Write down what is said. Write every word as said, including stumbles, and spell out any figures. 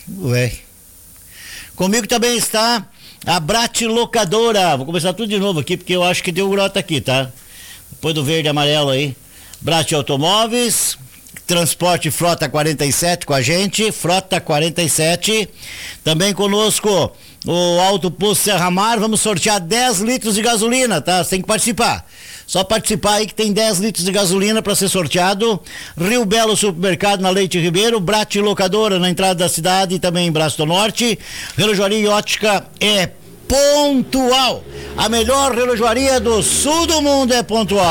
Ué. Comigo também está a Brat Locadora. Vou começar tudo de novo aqui, porque eu acho que deu grota aqui, tá? Depois do verde e amarelo aí. Brat Automóveis, Transporte Frota quarenta e sete com a gente, Frota quarenta e sete. Também conosco o Alto Posto Serra Mar. Vamos sortear dez litros de gasolina, tá? Você tem que participar. Só participar aí que tem dez litros de gasolina para ser sorteado. Rio Belo Supermercado na Leite Ribeiro, Brat Locadora na entrada da cidade e também em Braço do Norte. Relojoaria e ótica é pontual. A melhor relojoaria do sul do mundo é pontual.